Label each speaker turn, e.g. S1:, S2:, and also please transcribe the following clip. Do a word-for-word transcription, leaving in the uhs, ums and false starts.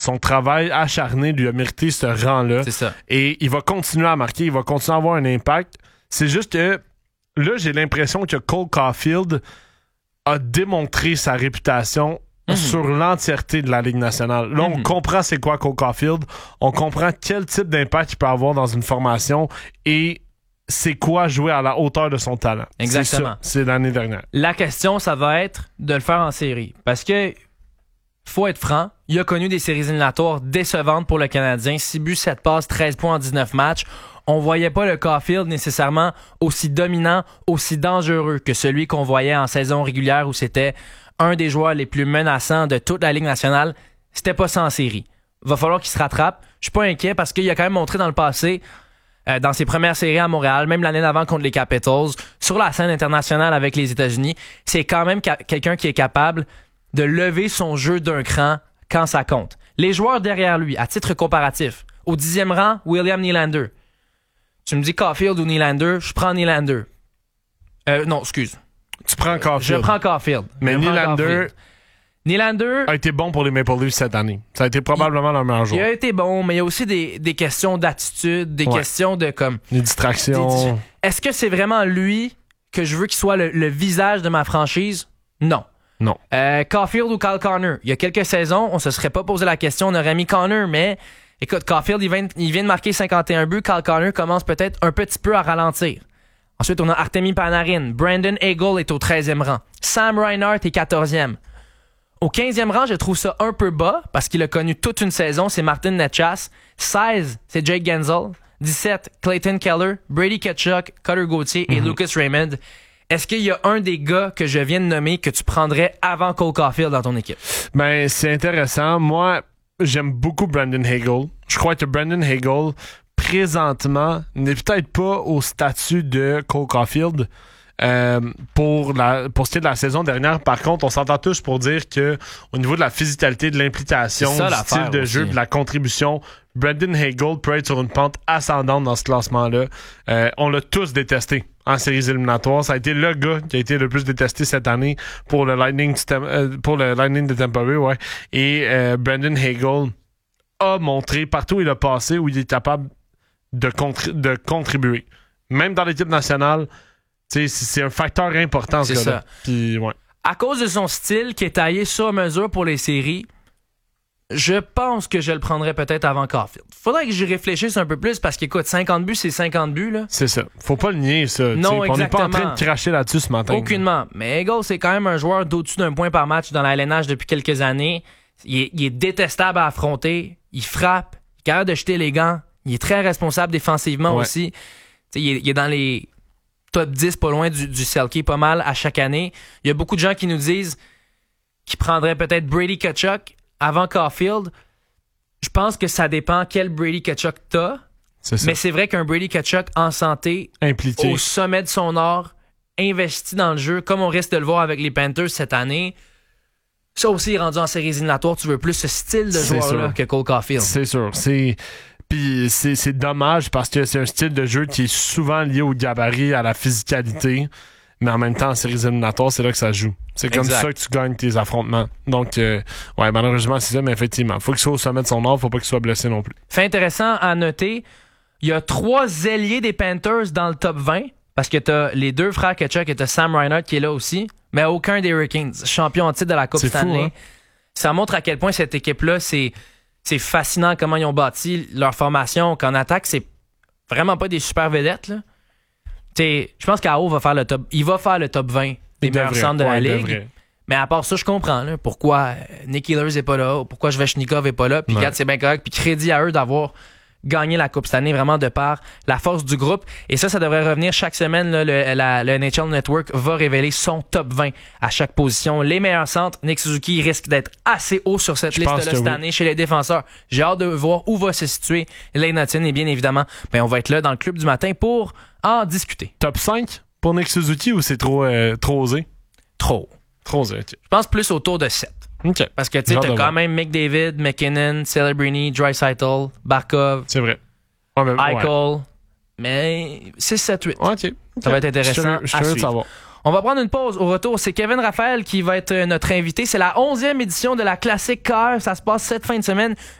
S1: son travail acharné lui a mérité ce rang-là.
S2: C'est ça.
S1: Et il va continuer à marquer, il va continuer à avoir un impact. C'est juste que là, j'ai l'impression que Cole Caulfield a démontré sa réputation mm-hmm. sur l'entièreté de la Ligue nationale. Là, mm-hmm. on comprend c'est quoi Cole Caulfield, on comprend quel type d'impact il peut avoir dans une formation et c'est quoi jouer à la hauteur de son talent.
S2: Exactement.
S1: C'est ça, c'est l'année dernière.
S2: La question, ça va être de le faire en série. Parce que, faut être franc, il a connu des séries éliminatoires décevantes pour le Canadien. six buts, sept passes, treize points en dix-neuf matchs. On voyait pas le Caulfield nécessairement aussi dominant, aussi dangereux que celui qu'on voyait en saison régulière où c'était un des joueurs les plus menaçants de toute la Ligue nationale. C'était pas ça en série. Va falloir qu'il se rattrape. Je suis pas inquiet parce qu'il a quand même montré dans le passé Euh, dans ses premières séries à Montréal, même l'année d'avant contre les Capitals, sur la scène internationale avec les États-Unis, c'est quand même ca- quelqu'un qui est capable de lever son jeu d'un cran quand ça compte. Les joueurs derrière lui, à titre comparatif, au dixième rang, William Nylander. Tu me dis Caulfield ou Nylander, je prends Nylander. Euh, non, excuse.
S1: Tu prends Caulfield.
S2: Je prends Caulfield.
S1: Mais
S2: je prends
S1: Nylander...
S2: Caulfield. Nylander
S1: a été bon pour les Maple Leafs cette année. Ça a été probablement
S2: il,
S1: leur meilleur joueur.
S2: Il a été bon, mais il y a aussi des, des questions d'attitude, des ouais. questions de comme...
S1: Des distractions.
S2: Des, est-ce que c'est vraiment lui que je veux qu'il soit le, le visage de ma franchise? Non.
S1: Non.
S2: Euh, Caulfield ou Kyle Connor? Il y a quelques saisons, on se serait pas posé la question, on aurait mis Connor, mais écoute, Caulfield, il vient, il vient de marquer cinquante et un buts, Kyle Connor commence peut-être un petit peu à ralentir. Ensuite, on a Artemi Panarin. Brandon Hagel est au treizième rang. Sam Reinhart est quatorzième. Au quinzième rang, je trouve ça un peu bas parce qu'il a connu toute une saison. C'est Martin Necas. seize, c'est Jake Gensel. dix-sept, Clayton Keller, Brady Tkachuk, Cutter Gauthier mm-hmm. et Lucas Raymond. Est-ce qu'il y a un des gars que je viens de nommer que tu prendrais avant Cole Caulfield dans ton équipe?
S1: Ben, c'est intéressant. Moi, j'aime beaucoup Brandon Hagel. Je crois que Brandon Hagel, présentement, n'est peut-être pas au statut de Cole Caulfield. Euh, pour la pour ce qui est de la saison dernière, par contre, on s'entend tous pour dire que au niveau de la physicalité, de l'implication,
S2: ça,
S1: du style de
S2: aussi.
S1: jeu, de la contribution, Brandon Hagel peut être sur une pente ascendante dans ce classement-là. Euh, on l'a tous détesté en séries éliminatoires. Ça a été le gars qui a été le plus détesté cette année pour le Lightning, euh, pour le Lightning de Tampa Bay, ouais. Et euh, Brandon Hagel a montré partout où il a passé où il est capable de, contri- de contribuer. Même dans l'équipe nationale. T'sais, c'est un facteur important, ce
S2: c'est
S1: gars-là.
S2: Ça.
S1: Puis, ouais.
S2: À cause de son style qui est taillé sur mesure pour les séries, je pense que je le prendrais peut-être avant Caulfield. Faudrait que j'y réfléchisse un peu plus parce qu'écoute, cinquante buts, c'est cinquante buts. Là.
S1: C'est ça. Faut pas le nier, ça.
S2: Non,
S1: on n'est pas en train de cracher là-dessus ce matin.
S2: Aucunement. Mais Hagel, c'est quand même un joueur d'au-dessus d'un point par match dans la L N H depuis quelques années. Il est, il est détestable à affronter. Il frappe. Il est capable de jeter les gants. Il est très responsable défensivement ouais. aussi. T'sais, il est, il est dans les... top dix, pas loin du, du Selke, pas mal à chaque année. Il y a beaucoup de gens qui nous disent qu'ils prendraient peut-être Brady Tkachuk avant Caulfield. Je pense que ça dépend quel Brady Tkachuk t'as. C'est mais c'est vrai qu'un Brady Tkachuk en santé,
S1: impliqué,
S2: au sommet de son art, investi dans le jeu, comme on risque de le voir avec les Panthers cette année, ça aussi, rendu en séries éliminatoires, tu veux plus ce style de joueur-là que Cole Caulfield.
S1: C'est sûr. C'est... Puis c'est, c'est dommage parce que c'est un style de jeu qui est souvent lié au gabarit, à la physicalité, mais en même temps, en séries éliminatoires, c'est là que ça joue. C'est comme exact. Ça que tu gagnes tes affrontements. Donc, euh, ouais, malheureusement, c'est ça, mais effectivement, faut qu'il soit au sommet de son art, faut pas qu'il soit blessé non plus.
S2: Fait intéressant à noter, il y a trois ailiers des Panthers dans le top vingt, parce que t'as les deux frères Tkachuk et t'as Sam Reinhart qui est là aussi, mais aucun des Hurricanes, champion en titre de la Coupe
S1: c'est
S2: Stanley.
S1: Fou, hein?
S2: Ça montre à quel point cette équipe-là, c'est... C'est fascinant comment ils ont bâti leur formation. Qu'en attaque, c'est vraiment pas des super vedettes. Là. Je pense qu'Ao va faire le top. Il va faire le top vingt des il meilleurs devrait, centres de la ouais, Ligue. Mais à part ça, je comprends là, pourquoi Nick Ehlers n'est pas là, pourquoi Svechnikov n'est pas là. Puis ouais. Regarde, c'est bien correct. Puis crédit à eux d'avoir gagné la Coupe cette année, vraiment de par la force du groupe. Et ça, ça devrait revenir chaque semaine. Là, le, la, le N H L Network va révéler son top vingt à chaque position. Les meilleurs centres, Nick Suzuki risque d'être assez haut sur cette liste-là cette oui. année chez les défenseurs. J'ai hâte de voir où va se situer Lane Hutton. Et bien évidemment, ben, on va être là dans le club du matin pour en discuter.
S1: Top cinq pour Nick Suzuki ou c'est trop, euh, trop osé?
S2: Trop.
S1: Trop osé, okay.
S2: Je pense plus autour de sept.
S1: Okay.
S2: Parce que tu sais, t'as quand même McDavid, McKinnon, Celebrini, Draisaitl, Barkov.
S1: C'est vrai. Ouais, mais,
S2: Eichel.
S1: Ouais.
S2: Mais six, sept, huit.
S1: Ouais, okay.
S2: Ça va être intéressant.
S1: Je suis curieux de savoir.
S2: On va prendre une pause. Au retour, c'est Kevin Raphaël qui va être notre invité. C'est la onzième édition de la Classique Car. Ça se passe cette fin de semaine.